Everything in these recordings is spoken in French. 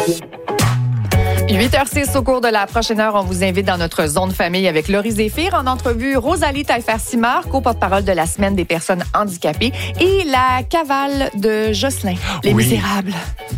8h06 au cours de la prochaine heure, on vous invite dans notre zone famille avec Laurie Zéphir. En entrevue, Rosalie Taillefer-Simard, co-porte-parole de la Semaine des personnes handicapées, et la cavale de Jocelyn, Les Misérables.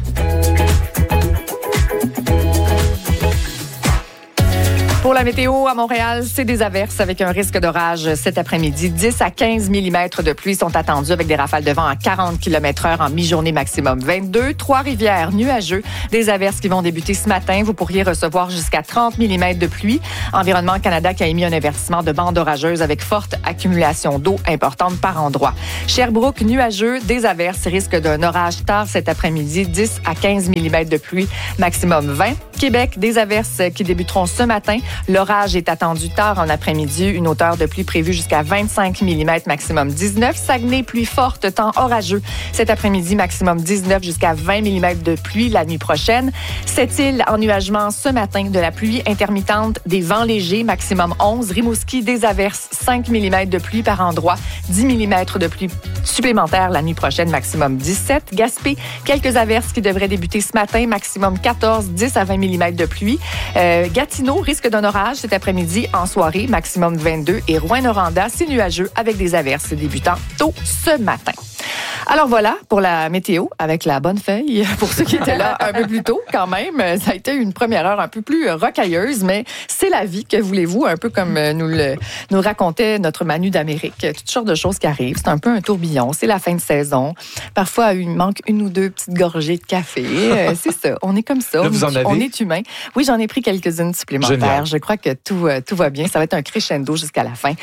Pour la météo à Montréal, c'est des averses avec un risque d'orage cet après-midi. 10 à 15 mm de pluie sont attendus avec des rafales de vent à 40 km/h en mi-journée maximum 22. Trois-Rivières, nuageux. Des averses qui vont débuter ce matin. Vous pourriez recevoir jusqu'à 30 mm de pluie. Environnement Canada qui a émis un avertissement de bande orageuse avec forte accumulation d'eau importante par endroit. Sherbrooke, nuageux. Des averses. Risque d'un orage tard cet après-midi. 10 à 15 mm de pluie, maximum 20. Québec, des averses qui débuteront ce matin. L'orage est attendu tard en après-midi. Une hauteur de pluie prévue jusqu'à 25 mm, maximum 19. Saguenay, pluie forte, temps orageux. Cet après-midi, maximum 19 jusqu'à 20 mm de pluie la nuit prochaine. Sept-Îles, ennuagement ce matin, de la pluie intermittente, des vents légers, maximum 11. Rimouski, des averses, 5 mm de pluie par endroit. 10 mm de pluie supplémentaire la nuit prochaine, maximum 17. Gaspé, quelques averses qui devraient débuter ce matin, maximum 14, 10 à 20 mm de pluie. Gatineau, risque d'un orage cet après-midi en soirée, maximum 22. Et Rouyn-Noranda, c'est nuageux avec des averses débutant tôt ce matin. Alors voilà pour la météo avec la bonne feuille. Pour ceux qui étaient là un peu plus tôt quand même, ça a été une première heure un peu plus rocailleuse, mais c'est la vie, que voulez-vous, un peu comme nous racontait notre Manu d'Amérique. Toutes sortes de choses qui arrivent. C'est un peu un tourbillon. C'est la fin de saison. Parfois, il manque une ou deux petites gorgées de café. C'est ça. On est comme ça. Là, vous en avez? On est humain. Oui, j'en ai pris quelques-unes supplémentaires. Génial. Je crois que tout va bien. Ça va être un crescendo jusqu'à la fin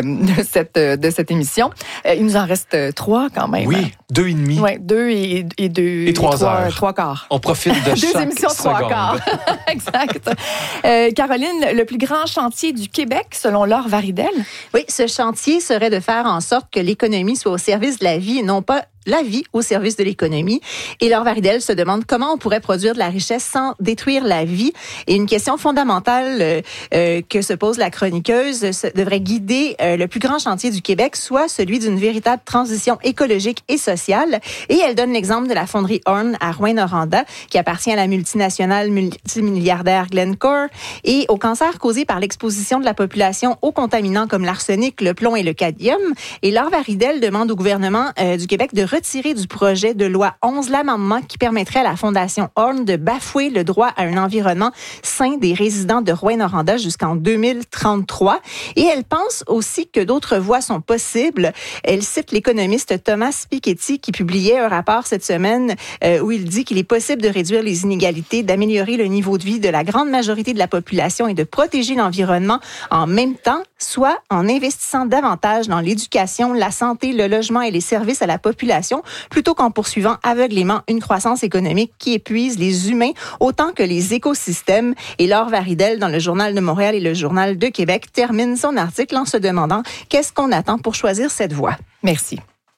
de cette émission. Il nous en reste 3 quand même. Oui. 2,5. Oui, 2 et 3 heures. 3 quarts. On profite de 2 chaque émissions, 3 seconde. quarts. Exact. Caroline, le plus grand chantier du Québec, selon Laure Varidel? Oui, ce chantier serait de faire en sorte que l'économie soit au service de la vie et non pas la vie au service de l'économie. Et Laure Varidel se demande comment on pourrait produire de la richesse sans détruire la vie. Et une question fondamentale que se pose la chroniqueuse devrait guider le plus grand chantier du Québec, soit celui d'une véritable transition écologique et sociale. Et elle donne l'exemple de la fonderie Horn à Rouyn-Noranda, qui appartient à la multinationale multimilliardaire Glencore, et au cancer causé par l'exposition de la population aux contaminants comme l'arsenic, le plomb et le cadmium. Et Laure Varidel demande au gouvernement du Québec de retirer du projet de loi 11 l'amendement qui permettrait à la Fondation Horn de bafouer le droit à un environnement sain des résidents de Rouyn-Noranda jusqu'en 2033. Et elle pense aussi que d'autres voies sont possibles. Elle cite l'économiste Thomas Piketty qui publiait un rapport cette semaine où il dit qu'il est possible de réduire les inégalités, d'améliorer le niveau de vie de la grande majorité de la population et de protéger l'environnement en même temps, soit en investissant davantage dans l'éducation, la santé, le logement et les services à la population, plutôt qu'en poursuivant aveuglément une croissance économique qui épuise les humains autant que les écosystèmes. Et Laure Varidel, dans le Journal de Montréal et le Journal de Québec, termine son article en se demandant qu'est-ce qu'on attend pour choisir cette voie. Merci.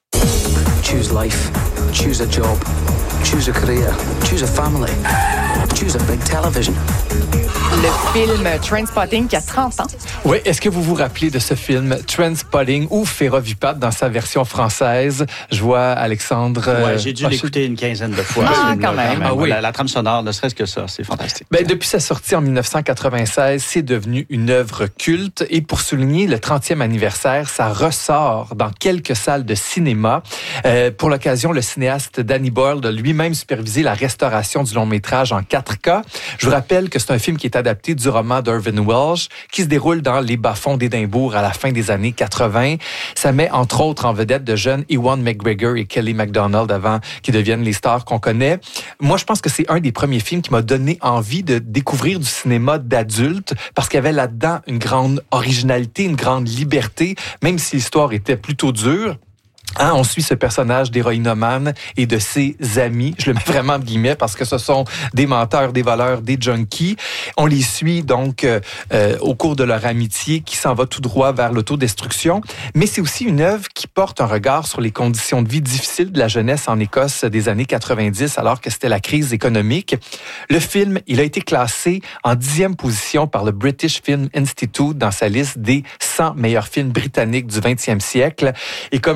Choose life. Choose a job. Choose a career. Choose a family. Choose a big television. Le film Trainspotting qui a 30 ans. Oui, est-ce que vous vous rappelez de ce film Trainspotting ou Férovipat dans sa version française? Je vois Alexandre... Ouais, j'ai dû l'écouter une quinzaine de fois. Quand même. Ah oui. La trame sonore, ne serait-ce que ça, c'est fantastique. Ben, depuis sa sortie en 1996, c'est devenu une œuvre culte. Et pour souligner le 30e anniversaire, ça ressort dans quelques salles de cinéma. Pour l'occasion, le cinéaste Danny Boyle a lui-même supervisé la restauration du long-métrage en 4K. Je vous rappelle que c'est un film qui est adapté du roman d'Irvin Welsh, qui se déroule dans les bas-fonds d'Édimbourg à la fin des années 80. Ça met entre autres en vedette de jeunes Ewan McGregor et Kelly MacDonald avant qu'ils deviennent les stars qu'on connaît. Moi, je pense que c'est un des premiers films qui m'a donné envie de découvrir du cinéma d'adulte parce qu'il y avait là-dedans une grande originalité, une grande liberté, même si l'histoire était plutôt dure. Hein, on suit ce personnage d'héroïnomane et de ses amis. Je le mets vraiment en guillemets parce que ce sont des menteurs, des voleurs, des junkies. On les suit donc au cours de leur amitié qui s'en va tout droit vers l'autodestruction. Mais c'est aussi une œuvre qui porte un regard sur les conditions de vie difficiles de la jeunesse en Écosse des années 90 alors que c'était la crise économique. Le film, il a été classé en 10e position par le British Film Institute dans sa liste des 100 meilleurs films britanniques du 20e siècle. Et comme le soulignait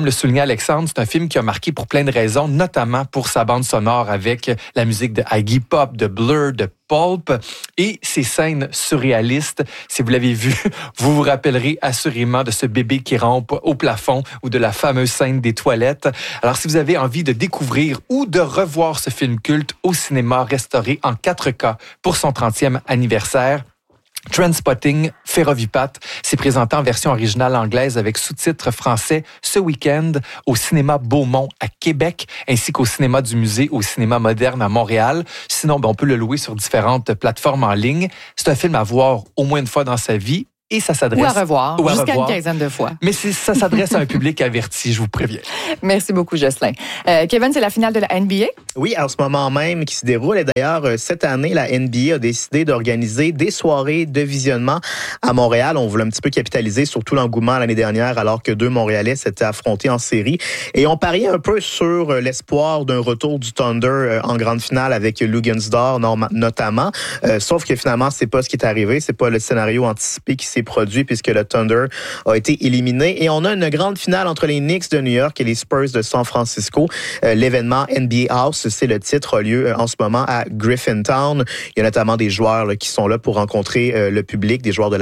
Alexandre, c'est un film qui a marqué pour plein de raisons, notamment pour sa bande sonore avec la musique de Iggy Pop, de Blur, de Pulp et ces scènes surréalistes. Si vous l'avez vu, vous vous rappellerez assurément de ce bébé qui rampe au plafond ou de la fameuse scène des toilettes. Alors, si vous avez envie de découvrir ou de revoir ce film culte au cinéma restauré en 4K pour son 30e anniversaire, Trainspotting Ferrovipat s'est présenté en version originale anglaise avec sous-titres français ce week-end au cinéma Beaumont à Québec ainsi qu'au cinéma du musée au cinéma moderne à Montréal. Sinon, on peut le louer sur différentes plateformes en ligne. C'est un film à voir au moins une fois dans sa vie. Et ça s'adresse... Ou à revoir, jusqu'à une quinzaine de fois. Mais ça s'adresse à un public averti, je vous préviens. Merci beaucoup, Jocelyn. Kevin, c'est la finale de la NBA? Oui, en ce moment même qui se déroule. Et d'ailleurs, cette année, la NBA a décidé d'organiser des soirées de visionnement à Montréal. On voulait un petit peu capitaliser sur tout l'engouement l'année dernière, alors que 2 Montréalais s'étaient affrontés en série. Et on pariait un peu sur l'espoir d'un retour du Thunder en grande finale avec Lugunsdor notamment. Sauf que finalement, c'est pas ce qui est arrivé. C'est pas le scénario anticipé qui s'est produit puisque le Thunder a été éliminé. Et on a une grande finale entre les Knicks de New York et les Spurs de San Francisco. L'événement NBA House, c'est le titre, a lieu en ce moment à Griffintown. Il y a notamment des joueurs qui sont là pour rencontrer le public, des joueurs de la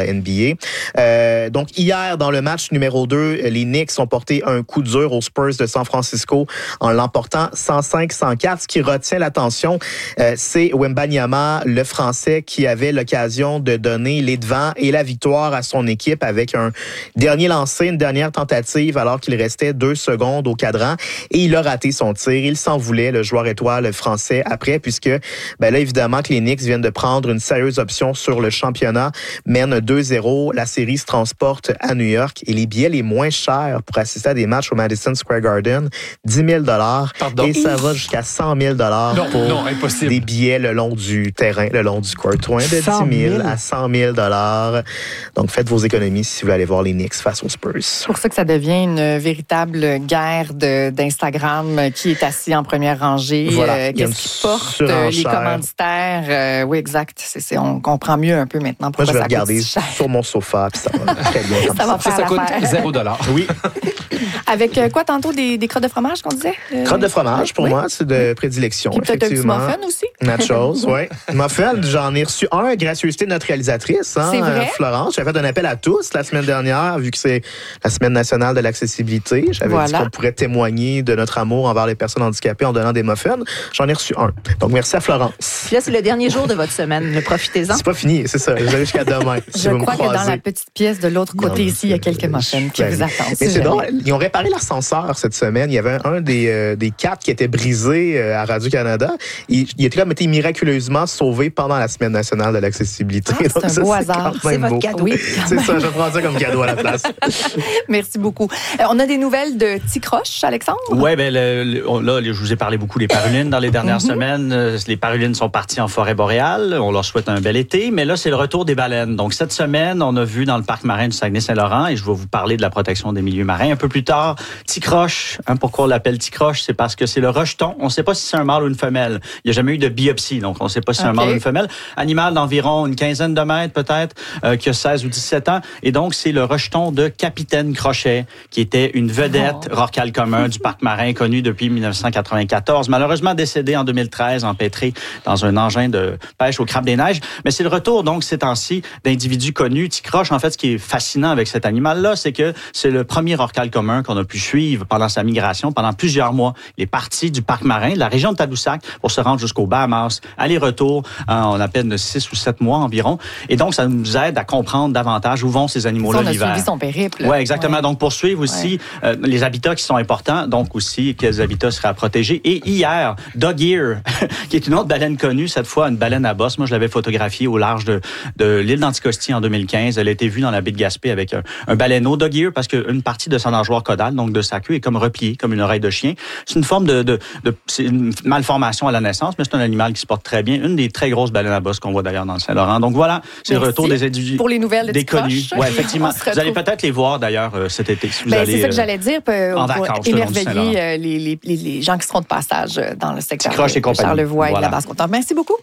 NBA. Donc hier, dans le match numéro 2, les Knicks ont porté un coup dur aux Spurs de San Francisco en l'emportant 105-104. Ce qui retient l'attention, c'est Wembanyama, le Français, qui avait l'occasion de donner les devants et la victoire à son équipe avec un dernier lancer, une dernière tentative alors qu'il restait 2 secondes au cadran et il a raté son tir. Il s'en voulait, le joueur étoile français, après, puisque là, évidemment que les Knicks viennent de prendre une sérieuse option sur le championnat, mènent 2-0. La série se transporte à New York et les billets les moins chers pour assister à des matchs au Madison Square Garden, 10 000 $. Et ça va jusqu'à 100 000 $ pour impossible. Des billets le long du terrain, le long du courtoin, de 10 000 à 100 000 $. Donc, faites vos économies si vous voulez aller voir les Knicks face aux Spurs. C'est pour ça que ça devient une véritable guerre d'Instagram qui est assis en première rangée. Voilà. Qu'est-ce qui porte les commanditaires? Oui, exact. On comprend mieux un peu maintenant pourquoi moi, je vais ça regarder coûte cher. sur mon sofa, puis ça va très bien. Ça coûte l'affaire. $0. Oui. Avec quoi tantôt, des crottes de fromage qu'on disait? Crottes de fromage, pour moi, c'est de prédilection. Puis peut-être un petit effectivement. muffin aussi? Nachos, oui. Muffin, j'en ai reçu un, gracieuseté de notre réalisatrice, C'est vrai? Florence. J'avais fait un appel à tous la semaine dernière, vu que c'est la Semaine nationale de l'accessibilité. J'avais dit qu'on pourrait témoigner de notre amour envers les personnes handicapées en donnant des muffins. J'en ai reçu un. Donc, merci à Florence. Puis là, c'est le dernier jour de votre semaine. Profitez-en. C'est pas fini, c'est ça. Je vais jusqu'à demain. Je crois que dans la petite pièce de l'autre côté ici, il y a quelques muffins qui vous attendent. Mais c'est drôle. Ils ont réparé l'ascenseur cette semaine. Il y avait un des 4 qui était brisé à Radio-Canada. Il était comme été miraculeusement sauvé pendant la Semaine nationale de l'accessibilité. C'est un beau hasard. C'est votre cadeau. Oui, c'est ça, je prends ça comme cadeau à la place. Merci beaucoup. On a des nouvelles de Ticroche, Alexandre? Oui, là, je vous ai parlé beaucoup des parulines dans les dernières semaines. Les parulines sont parties en forêt boréale. On leur souhaite un bel été. Mais là, c'est le retour des baleines. Donc, cette semaine, on a vu dans le parc marin du Saguenay-Saint-Laurent, et je vais vous parler de la protection des milieux marins un peu plus tard, Ticroche. Pourquoi on l'appelle Ticroche? C'est parce que c'est le rejeton. On ne sait pas si c'est un mâle ou une femelle. Il n'y a jamais eu de biopsie, donc on ne sait pas si c'est un mâle ou une femelle. Animal d'environ une quinzaine de mètres, peut-être, qui a 16 ou 17 ans. Et donc, c'est le rejeton de Capitaine Crochet, qui était une vedette rorqual commun du parc marin, connu depuis 1994. Malheureusement décédé en 2013, empêtré dans un engin de pêche au crabe des neiges. Mais c'est le retour, donc, ces temps-ci, d'individus connus. Ticroche, en fait, ce qui est fascinant avec cet animal-là, c'est que c'est le premier rorqual commun qu'on a pu suivre pendant sa migration, pendant plusieurs mois. Il est parti du parc marin, de la région de Tadoussac, pour se rendre jusqu'au Bahamas, aller-retour en à peine 6 ou 7 mois environ. Et donc, ça nous aide à comprendre davantage où vont ces animaux-là l'hiver. On a suivi son périple. Oui, exactement. Ouais. Donc, poursuivre aussi les habitats qui sont importants, donc aussi quels habitats seraient à protéger. Et hier, Dog Ear, qui est une autre baleine connue, cette fois une baleine à bosse. Moi, je l'avais photographiée au large de l'île d'Anticosti en 2015. Elle a été vue dans la baie de Gaspé avec un baleineau. Dog Ear, parce qu'une partie de sa nageoire caudale, donc de sa queue, est comme repliée, comme une oreille de chien. C'est une forme c'est une malformation à la naissance, mais c'est un animal qui se porte très bien. Une des très grosses baleines à bosse qu'on voit d'ailleurs dans le Saint-Laurent. Donc voilà, c'est le retour des individus. Pour les nouvelles des connus. Oui, effectivement. Vous allez peut-être les voir d'ailleurs cet été. Si vous allez, c'est ça que j'allais dire. En pour vacances, émerveiller les gens qui seront de passage dans le secteur de Charlevoix et de la Basse-Côte. Merci beaucoup.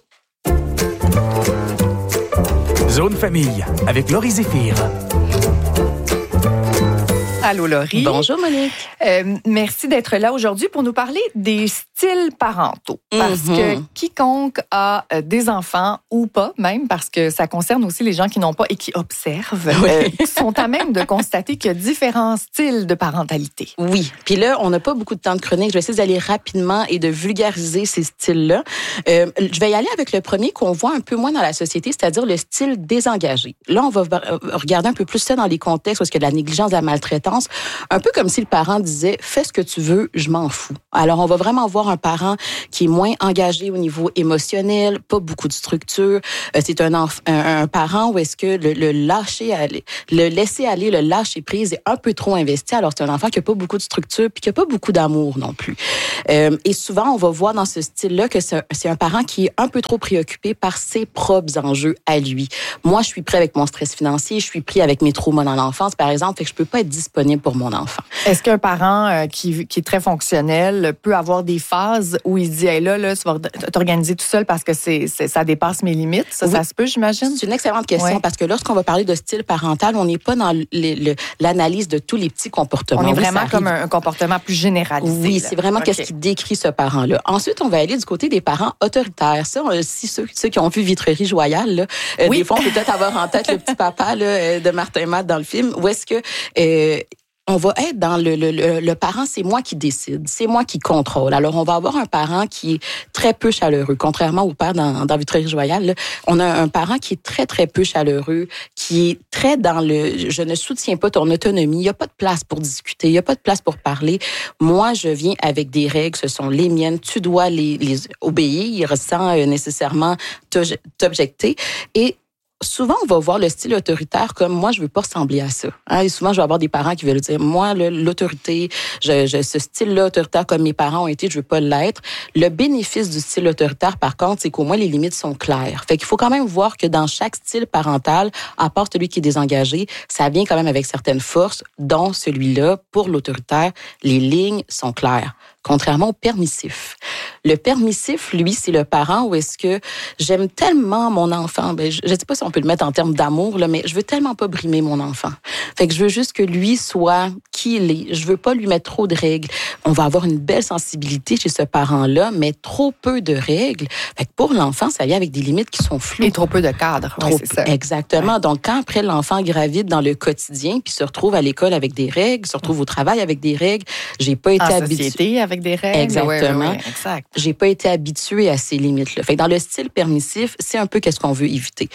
Zone Famille avec Laurie Zéphir. Allô, Laurie. Bonjour, Monique. Merci d'être là aujourd'hui pour nous parler des styles parentaux. Parce que quiconque a des enfants ou pas, même, parce que ça concerne aussi les gens qui n'ont pas et qui observent, sont à même de constater qu'il y a différents styles de parentalité. Oui. Puis là, on n'a pas beaucoup de temps de chronique. Je vais essayer d'aller rapidement et de vulgariser ces styles-là. Je vais y aller avec le premier qu'on voit un peu moins dans la société, c'est-à-dire le style désengagé. Là, on va regarder un peu plus ça dans les contextes où il y a de la négligence, de la maltraitance. Un peu comme si le parent disait « fais ce que tu veux, je m'en fous ». Alors, on va vraiment voir un parent qui est moins engagé au niveau émotionnel, pas beaucoup de structure. C'est un parent où est-ce que le laisser aller, le lâcher prise est un peu trop investi. Alors, c'est un enfant qui n'a pas beaucoup de structure puis qui n'a pas beaucoup d'amour non plus. Et souvent, on va voir dans ce style-là que c'est un parent qui est un peu trop préoccupé par ses propres enjeux à lui. Moi, je suis pris avec mon stress financier, je suis pris avec mes traumas dans l'enfance, par exemple, fait que je peux pas être disponible pour mon enfant. Est-ce qu'un parent qui est très fonctionnel peut avoir des phases où il dit hey, là, tu vas t'organiser tout seul parce que ça dépasse mes limites? Ça se peut, j'imagine? C'est une excellente question parce que lorsqu'on va parler de style parental, on n'est pas dans l'analyse de tous les petits comportements. On est vraiment comme un comportement plus généralisé. Oui, c'est vraiment qu'est-ce qui décrit ce parent-là. Ensuite, on va aller du côté des parents autoritaires. Ça, si ceux qui ont vu Vitrerie Royale, là, des fois, on peut peut-être avoir en tête le petit papa là, de Martin Matt dans le film, où est-ce que on va être dans le parent, c'est moi qui décide, c'est moi qui contrôle. Alors, on va avoir un parent qui est très peu chaleureux. Contrairement au père dans Vitrerie Royale, là, on a un parent qui est très, très peu chaleureux, qui est très dans je ne soutiens pas ton autonomie. Il n'y a pas de place pour discuter, il n'y a pas de place pour parler. Moi, je viens avec des règles, ce sont les miennes. Tu dois les obéir sans nécessairement t'objecter. Et souvent, on va voir le style autoritaire comme moi, je veux pas ressembler à ça. Et souvent, je vais avoir des parents qui veulent dire moi, l'autorité, ce style-là autoritaire comme mes parents ont été, je veux pas l'être. Le bénéfice du style autoritaire, par contre, c'est qu'au moins les limites sont claires. Fait qu'il faut quand même voir que dans chaque style parental, à part celui qui est désengagé, ça vient quand même avec certaines forces, dont celui-là, pour l'autoritaire, les lignes sont claires. Contrairement au permissif. Le permissif, lui, c'est le parent où est-ce que j'aime tellement mon enfant. Je ne sais pas si on peut le mettre en termes d'amour, là, mais je veux tellement pas brimer mon enfant. Fait que je veux juste que lui soit qui il est. Je veux pas lui mettre trop de règles. On va avoir une belle sensibilité chez ce parent-là, mais trop peu de règles. Fait que pour l'enfant, ça vient avec des limites qui sont floues. Et trop peu de cadres. Oui, c'est ça. Exactement. Ouais. Donc, quand après l'enfant gravite dans le quotidien, puis se retrouve à l'école avec des règles, se retrouve au travail avec des règles, j'ai pas été habituée. Avec des règles. Exactement. Oui, exact. J'ai pas été habituée à ces limites-là. Fait que dans le style permissif, c'est un peu qu'est-ce qu'on veut éviter.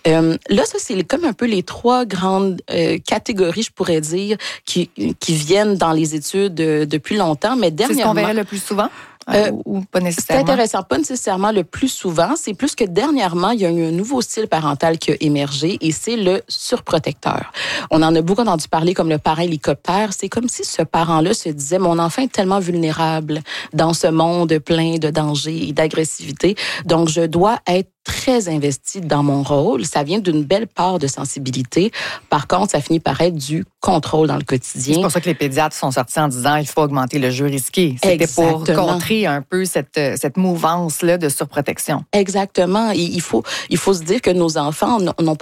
Là, ça, c'est comme un peu les trois grandes catégories, je pourrais dire, qui viennent dans les études depuis longtemps, mais dernièrement... C'est ce qu'on verrait le plus souvent? Ou pas nécessairement? C'est intéressant, pas nécessairement le plus souvent. C'est plus que dernièrement, il y a eu un nouveau style parental qui a émergé et c'est le surprotecteur. On en a beaucoup entendu parler comme le parent hélicoptère. C'est comme si ce parent-là se disait, mon enfant est tellement vulnérable dans ce monde plein de dangers et d'agressivité, donc je dois être très investi dans mon rôle. Ça vient d'une belle part de sensibilité. Par contre, ça finit par être du contrôle dans le quotidien. C'est pour ça que les pédiatres sont sortis en disant il faut augmenter le jeu risqué. C'était pour contrer un peu cette mouvance-là de surprotection. Exactement. Il faut se dire que nos enfants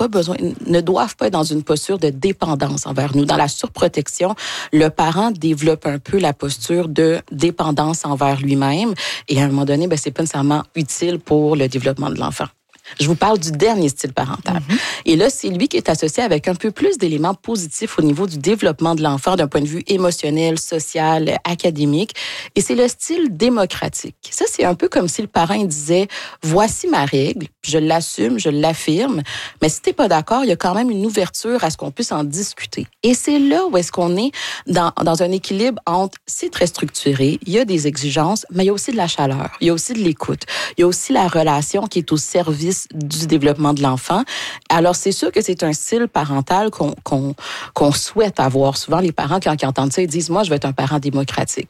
ne doivent pas être dans une posture de dépendance envers nous. Dans la surprotection, le parent développe un peu la posture de dépendance envers lui-même et à un moment donné, c'est pas nécessairement utile pour le développement de l'enfant. Je vous parle du dernier style parental. Et là, c'est lui qui est associé avec un peu plus d'éléments positifs au niveau du développement de l'enfant d'un point de vue émotionnel, social, académique. Et c'est le style démocratique. Ça, c'est un peu comme si le parent disait, voici ma règle, je l'assume, je l'affirme, mais si t'es pas d'accord, il y a quand même une ouverture à ce qu'on puisse en discuter. Et c'est là où est-ce qu'on est dans un équilibre entre, c'est très structuré, il y a des exigences, mais il y a aussi de la chaleur, il y a aussi de l'écoute, il y a aussi la relation qui est au service du développement de l'enfant. Alors, c'est sûr que c'est un style parental qu'on souhaite avoir. Souvent, les parents, quand ils entendent ça, ils disent, moi, je veux être un parent démocratique.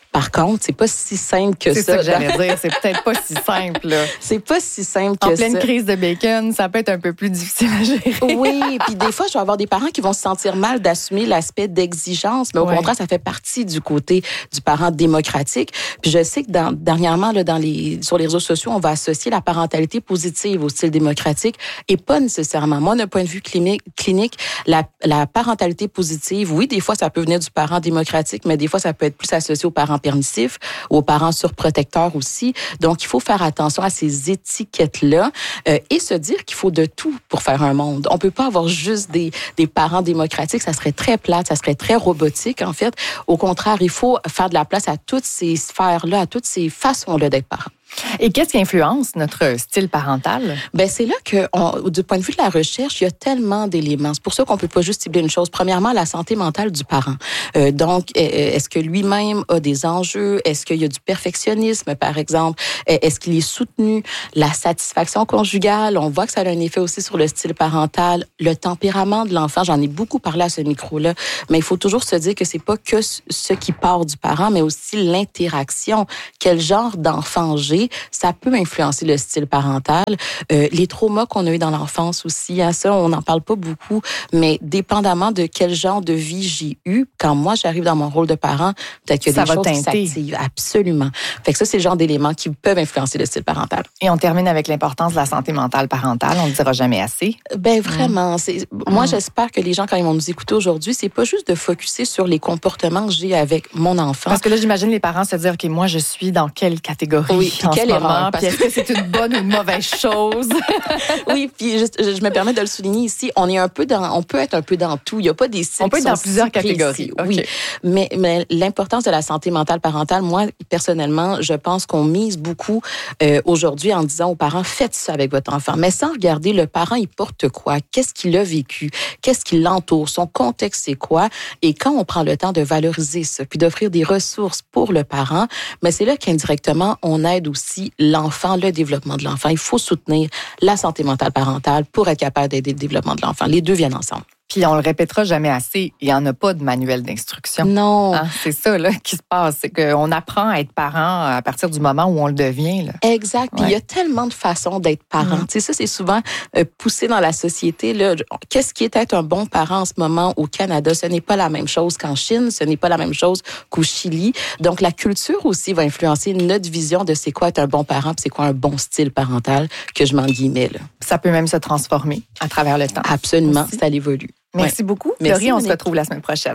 Par contre, c'est pas si simple que c'est ça que j'allais dire. C'est peut-être pas si simple. Là. C'est pas si simple que ça. En pleine crise de bacon, ça peut être un peu plus difficile à gérer. Oui, puis des fois, je vais avoir des parents qui vont se sentir mal d'assumer l'aspect d'exigence, mais au contraire, ça fait partie du côté du parent démocratique. Puis je sais que dernièrement, là, sur les réseaux sociaux, on va associer la parentalité positive au style démocratique et pas nécessairement. Moi, d'un point de vue clinique, la parentalité positive, oui, des fois, ça peut venir du parent démocratique, mais des fois, ça peut être plus associé aux parents permissifs ou aux parents surprotecteurs aussi. Donc, il faut faire attention à ces étiquettes-là et se dire qu'il faut de tout pour faire un monde. On peut pas avoir juste des parents démocratiques, ça serait très plate, ça serait très robotique, en fait. Au contraire, il faut faire de la place à toutes ces sphères-là, à toutes ces façons-là d'être parent. Et qu'est-ce qui influence notre style parental? Ben c'est là que, du point de vue de la recherche, il y a tellement d'éléments. C'est pour ça qu'on peut pas juste cibler une chose. Premièrement, la santé mentale du parent. Donc, est-ce que lui-même a des enjeux? Est-ce qu'il y a du perfectionnisme, par exemple? Est-ce qu'il est soutenu? La satisfaction conjugale, on voit que ça a un effet aussi sur le style parental. Le tempérament de l'enfant, j'en ai beaucoup parlé à ce micro-là, mais il faut toujours se dire que c'est pas que ce qui part du parent, mais aussi l'interaction. Quel genre d'enfant j'ai? Ça peut influencer le style parental. Les traumas qu'on a eu dans l'enfance aussi, hein, ça, on n'en parle pas beaucoup, mais dépendamment de quel genre de vie j'ai eu, quand moi, j'arrive dans mon rôle de parent, peut-être qu'il y a des choses qui s'activent. Absolument. Fait que ça, c'est le genre d'éléments qui peuvent influencer le style parental. Et on termine avec l'importance de la santé mentale parentale. On ne le dira jamais assez. Ben vraiment. Moi, j'espère que les gens, quand ils vont nous écouter aujourd'hui, c'est pas juste de focusser sur les comportements que j'ai avec mon enfant. Parce que là, j'imagine les parents se dire, OK, moi, je suis dans quelle catégorie? Oui, puis quelle erreur. Puis est-ce que c'est une bonne ou une mauvaise chose? Oui, puis je me permets de le souligner ici, on peut être un peu dans tout. Il n'y a pas des styles. On peut être dans plusieurs catégories. Okay. Oui, mais l'importance de la santé mentale parentale, moi, personnellement, je pense qu'on mise beaucoup aujourd'hui en disant aux parents, faites ça avec votre enfant, mais sans regarder le parent, il porte quoi? Qu'est-ce qu'il a vécu? Qu'est-ce qui l'entoure? Son contexte, c'est quoi? Et quand on prend le temps de valoriser ça, puis d'offrir des ressources pour le parent, mais c'est là qu'indirectement, on aide aussi l'enfant, le développement de l'enfant. Il faut soutenir la santé mentale parentale pour être capable d'aider le développement de l'enfant. Les deux viennent ensemble. Puis on le répétera jamais assez, il n'y en a pas de manuel d'instruction. Non. Hein? C'est ça là, qui se passe, c'est qu'on apprend à être parent à partir du moment où on le devient. Là. Exact. Puis il y a tellement de façons d'être parent. Tu sais, ça, c'est souvent poussé dans la société. Là. Qu'est-ce qui est être un bon parent en ce moment au Canada? Ce n'est pas la même chose qu'en Chine, ce n'est pas la même chose qu'au Chili. Donc, la culture aussi va influencer notre vision de c'est quoi être un bon parent, puis c'est quoi un bon style parental, que je m'en guillemets. Là. Ça peut même se transformer à travers le temps. Absolument, ça évolue. Merci beaucoup. Merci, Laurie, on se retrouve la semaine prochaine.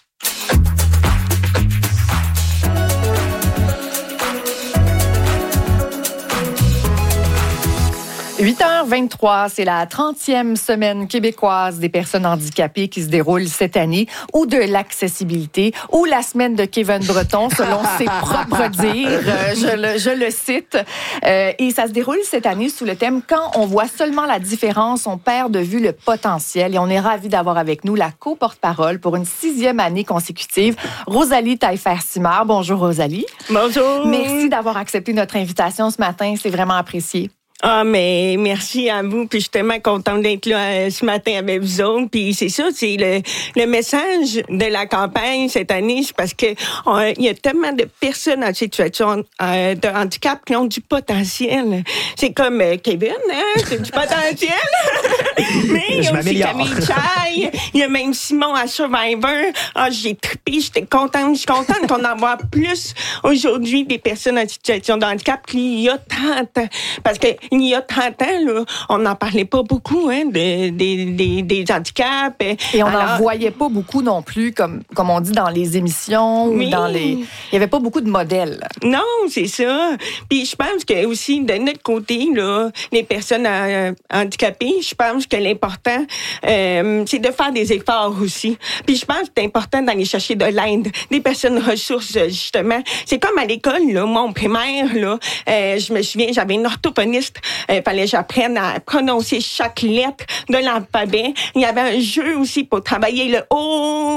8h23, c'est la 30e semaine québécoise des personnes handicapées qui se déroule cette année, ou de l'accessibilité, ou la semaine de Kevin Breton, selon ses propres dires. Je le cite. Et ça se déroule cette année sous le thème « Quand on voit seulement la différence, on perd de vue le potentiel ». Et on est ravis d'avoir avec nous la co-porte-parole pour une 6e année consécutive, Rosalie Taillefer-Simard. Bonjour, Rosalie. Bonjour. Merci d'avoir accepté notre invitation ce matin. C'est vraiment apprécié. Ah, mais merci à vous. Puis je suis tellement contente d'être là ce matin avec vous autres. Puis c'est ça, c'est le message de la campagne cette année, c'est parce que il y a tellement de personnes en situation de handicap qui ont du potentiel. C'est comme Kevin, hein, c'est du potentiel. Mais il y a aussi Camille Chaille, il y a même Simon à Survivor. Ah, j'ai trippé, je suis contente qu'on en voit plus aujourd'hui des personnes en situation de handicap qu'il y a 30 ans. Parce que il y a 30 ans, là, on n'en parlait pas beaucoup, hein, des handicaps. Et on n'en voyait pas beaucoup non plus, comme on dit, dans les émissions ou dans les... Il n'y avait pas beaucoup de modèles. Non, c'est ça. Puis je pense que aussi, de notre côté, là, les personnes handicapées, je pense que l'important, c'est de faire des efforts aussi. Puis je pense que c'est important d'aller chercher de l'aide, des personnes ressources, justement. C'est comme à l'école, là, moi, au primaire, là, je me souviens, j'avais une orthophoniste. Fallait que j'apprenne à prononcer chaque lettre de l'alphabet. Il y avait un jeu aussi pour travailler le O,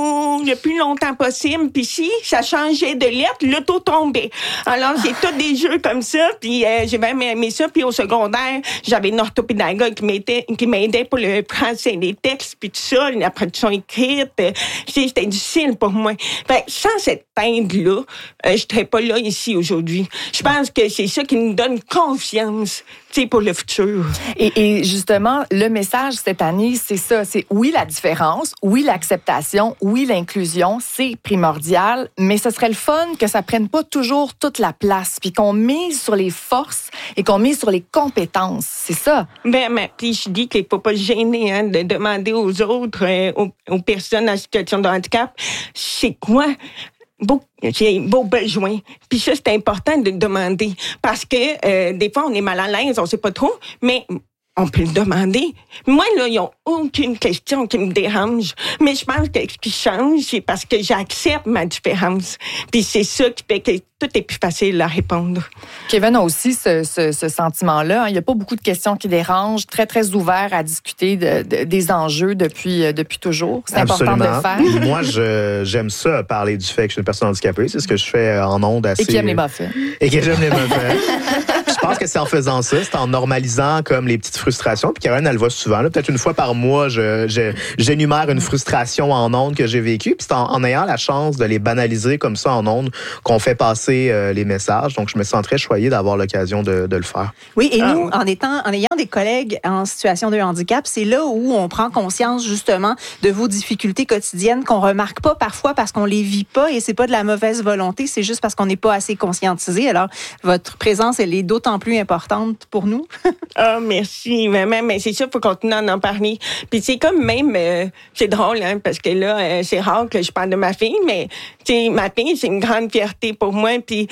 le plus longtemps possible. Puis si ça changeait de lettre, l'auto tombait. Alors, c'est tous des jeux comme ça. Puis j'ai bien aimé ça. Puis au secondaire, j'avais une orthopédagogue qui m'aidait pour le français, les textes, puis tout ça, la production écrite. C'était difficile pour moi. Fait, sans cette aide-là, je serais pas là ici aujourd'hui. Je pense que c'est ça qui nous donne confiance, pour le futur. Et justement, le message cette année, c'est ça. C'est oui, la différence, oui, l'acceptation, oui, l'inclusion, c'est primordial, mais ce serait le fun que ça prenne pas toujours toute la place, puis qu'on mise sur les forces et qu'on mise sur les compétences. C'est ça. Ben, puis je dis qu'il faut pas se gêner de demander aux autres, aux personnes en situation de handicap, c'est quoi? J'ai beau besoin. Puis ça, c'est important de le demander. Parce que des fois, on est mal à l'aise, on sait pas trop, mais on peut le demander. Moi, là, il n'y a aucune question qui me dérange. Mais je pense que ce qui change, c'est parce que j'accepte ma différence. Puis c'est ça qui fait que tout est plus facile à répondre. Kevin a aussi ce sentiment-là. Il n'y a pas beaucoup de questions qui dérangent. Très, très ouvert à discuter des enjeux depuis toujours. C'est important de le faire. Moi, j'aime ça, parler du fait que je suis une personne handicapée. C'est ce que je fais en ondes assez... Et qui aime les muffins. Et que j'aime les muffins. Je pense que c'est en faisant ça, c'est en normalisant comme les petites frustrations. Puis Caroline, elle le voit souvent. Là, peut-être une fois par mois, j'énumère une frustration en ondes que j'ai vécue. Puis c'est en ayant la chance de les banaliser comme ça en ondes qu'on fait passer les messages. Donc, je me sens très choyé d'avoir l'occasion de le faire. Oui, et nous, en ayant des collègues en situation de handicap, c'est là où on prend conscience justement de vos difficultés quotidiennes qu'on remarque pas parfois parce qu'on les vit pas et c'est pas de la mauvaise volonté, c'est juste parce qu'on n'est pas assez conscientisé. Alors, votre présence, elle est d'autant plus importante pour nous. Merci, maman. Mais c'est ça, il faut continuer à en parler. Puis c'est comme même, c'est drôle, parce que là, c'est rare que je parle de ma fille, mais ma fille, c'est une grande fierté pour moi. Puis,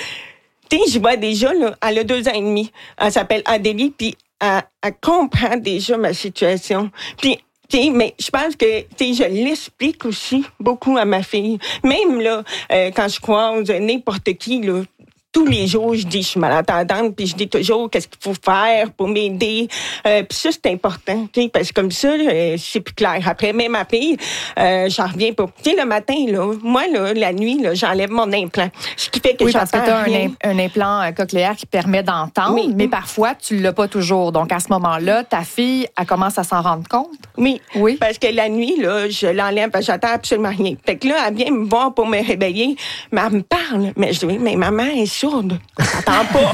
je vois déjà, là, elle a 2 ans et demi. Elle s'appelle Adélie, puis elle comprend déjà ma situation. Puis, mais je pense que je l'explique aussi beaucoup à ma fille. Même là, quand je croise n'importe qui, là, tous les jours, je dis, je suis malentendante, puis je dis toujours qu'est-ce qu'il faut faire pour m'aider. Puis ça, c'est important, parce que comme ça, c'est plus clair. Après, même ma fille, j'en reviens pas. Le matin, là, moi, là, la nuit, là, j'enlève mon implant. Ce qui fait que oui, parce que tu as un implant cochléaire qui permet d'entendre, mais parfois, tu l'as pas toujours. Donc, à ce moment-là, ta fille, elle commence à s'en rendre compte? Oui, parce que la nuit, là, je l'enlève parce que j'entends absolument rien. Fait que là, elle vient me voir pour me réveiller, mais elle me parle. Mais je dis, mais maman est sourde. Elle s'entend pas.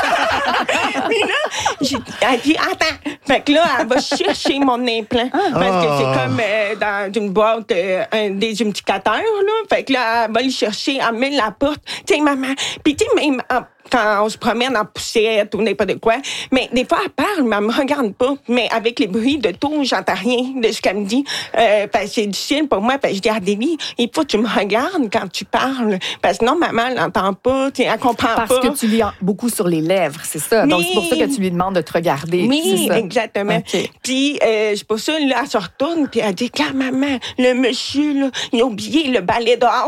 Puis là, elle dit, attends. Fait que là, elle va chercher mon implant. Parce que c'est comme dans une boîte des humidificateurs, là. Fait que là, elle va le chercher, elle met la porte. Tu sais, maman. Puis tu sais, même quand on se promène en poussette ou n'importe quoi, mais des fois, elle parle, mais elle me regarde pas. Mais avec les bruits de tout, j'entends rien de ce qu'elle me dit. C'est difficile pour moi. Je dis à Adélie, il faut que tu me regardes quand tu parles. Parce que non, maman, elle n'entend pas, elle comprend pas. Parce que tu lis beaucoup sur les lèvres, c'est ça. Donc, c'est pour ça que tu lui demandes de te regarder. Oui, exactement. Okay. Puis, c'est pour ça, là, elle se retourne, puis elle dit, quand maman, le monsieur, là, il a oublié le balai dehors.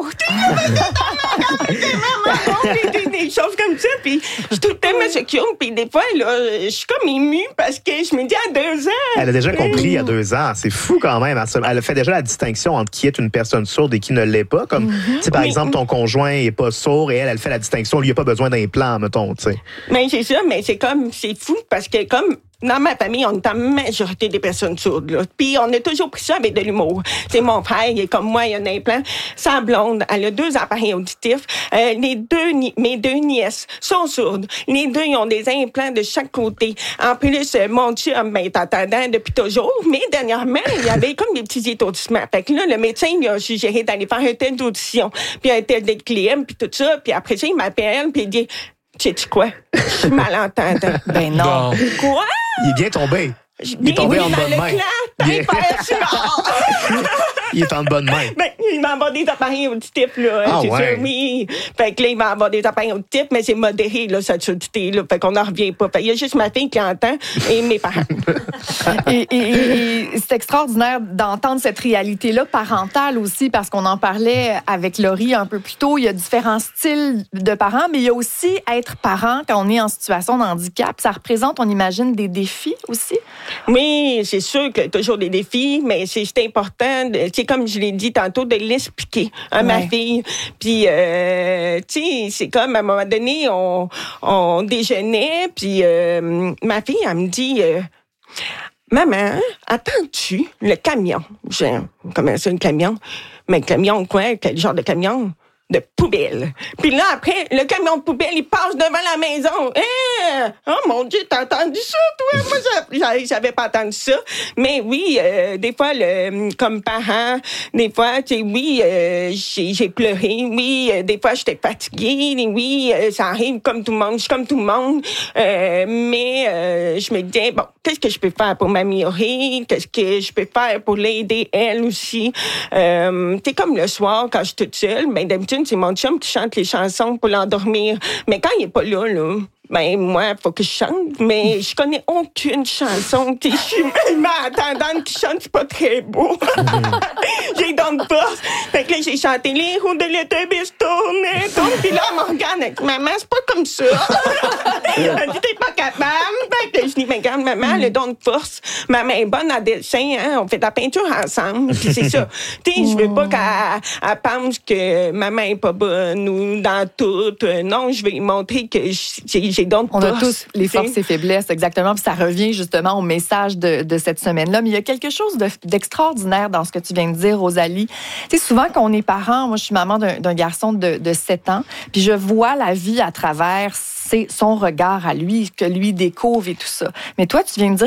Des choses comme ça, puis je suis tout le temps secure, puis des fois, là, je suis comme émue parce que je me dis à 2 ans. Elle a déjà compris à 2 ans. C'est fou quand même. Elle fait déjà la distinction entre qui est une personne sourde et qui ne l'est pas. Comme, par exemple, ton conjoint n'est pas sourd et elle fait la distinction. Lui, il n'a pas besoin d'implant, mettons, tu sais. Mais c'est ça, mais c'est fou parce que comme dans ma famille, on est en majorité des personnes sourdes, là. Puis on a toujours pris ça avec de l'humour. C'est mon frère, il est comme moi, il a un implant. Sa blonde, elle a 2 appareils auditifs. Mes 2 nièces sont sourdes. Les 2, ils ont des implants de chaque côté. En plus, mon chum, est entendant depuis toujours. Mais dernièrement, il y avait comme des petits étourdissements. Fait que là, le médecin, il a suggéré d'aller faire un test d'audition, puis un test d'équilibre, puis tout ça. Puis après ça, il m'appelle, puis il dit, sais-tu quoi? Je suis malentendant. Ben non. Quoi? Il est bien tombé. Il est tombé en bonne main. Il est en bonne main. Ben, il m'a envoyé des appareils auditifs, là. Ah, c'est ouais. sûr, oui. Fait que là, il m'a envoyé des appareils auditifs, mais c'est modéré, là, cette surdité, là. Fait qu'on n'en revient pas. Fait qu'il y a juste ma fille qui entend et mes parents. et c'est extraordinaire d'entendre cette réalité-là parentale aussi, parce qu'on en parlait avec Laurie un peu plus tôt. Il y a différents styles de parents, mais il y a aussi être parent quand on est en situation de handicap. Ça représente, on imagine, des défis aussi? Oui, c'est sûr qu'il y a toujours des défis, mais c'est important, comme je l'ai dit tantôt, de l'expliquer à ma fille. Puis, c'est comme, à un moment donné, on déjeunait, puis ma fille, elle me dit... Maman, attends-tu le camion? Comment ça, le camion? Mais le camion, quoi? Quel genre de camion? De poubelle. Puis là, après, le camion de poubelle, il passe devant la maison. Oh mon Dieu, t'as entendu ça, toi? Moi, j'avais pas entendu ça. Mais oui, des fois, comme parent, des fois, oui, j'ai pleuré. Oui, des fois, j'étais fatiguée. Oui, ça arrive comme tout le monde. Je suis comme tout le monde. Mais je me disais, bon, qu'est-ce que je peux faire pour m'améliorer? Qu'est-ce que je peux faire pour l'aider, elle aussi? C'est comme le soir, quand je suis toute seule, ben d'habitude, c'est mon chum qui chante les chansons pour l'endormir. Mais quand il est pas là, ben moi, faut que je chante, mais je connais aucune chanson. Je suis même attendante qui chante, c'est pas très beau. J'ai donc force. Fait que là, j'ai chanté les roues de l'autobus tournent. Puis là, elle me regarde avec maman, c'est pas comme ça. Elle dit, t'es pas capable. Fait que je dis, mais regarde, maman, elle a donc force. Maman est bonne à dessin, hein. On fait de la peinture ensemble. Puis c'est ça. Tu sais, je veux pas qu'elle pense que maman est pas bonne ou dans tout. Non, je vais lui montrer que j'ai donc on a tous les forces et faiblesses, exactement. Puis ça revient justement au message de cette semaine-là. Mais il y a quelque chose d'extraordinaire dans ce que tu viens de dire, Rosalie. Tu sais, souvent, quand on est parent, moi, je suis maman d'un garçon de 7 ans, puis je vois la vie à travers son regard à lui, que lui découvre et tout ça. Mais toi, tu viens de dire